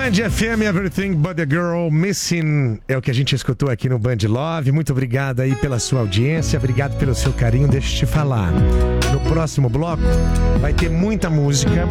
Band FM, Everything But a Girl, Missing, é o que a gente escutou aqui no Band Love. Muito obrigado aí pela sua audiência, obrigado pelo seu carinho. Deixa eu te falar, no próximo bloco vai ter muita música.